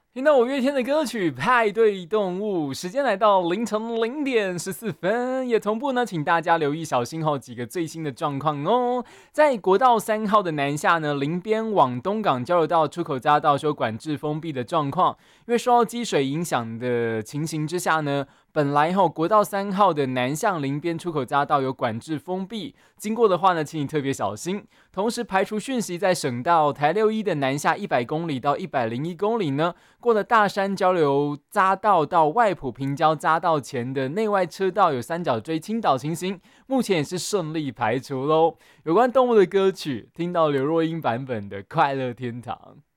听到五月天的歌曲《派对动物》，时间来到凌晨0点14分，也同步呢，请大家留意小心后几个最新的状况哦。在国道3号的南下呢，林边往东港交流道出口匝道修管制封闭的状况，因为受到积水影响的情形之下呢，本来国道3号的南向林边出口匝道有管制封闭，经过的话呢，请你特别小心。同时排除讯息，在省道台61的南下100公里到101公里呢，过了大山交流匝道到外埔平交匝道前的内外车道有三角锥倾倒情形，目前也是顺利排除咯。有关动物的歌曲，听到刘若英版本的《快乐天堂》。